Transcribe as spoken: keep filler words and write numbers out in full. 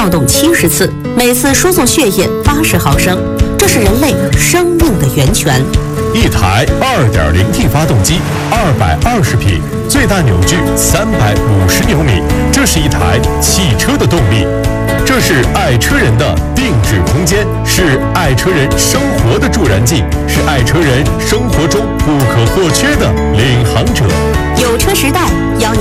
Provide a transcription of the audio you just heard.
跳动七十次，每次输送血液八十毫升，这是人类生命的源泉。 一台 二点零 T 发动机，二百二十匹，最大扭矩三百五十牛米，这是一台汽车的动力。这是爱车人的定制空间，是爱车人生活的助燃剂，是爱车人生活中不可或缺的领航者。 有车时代邀你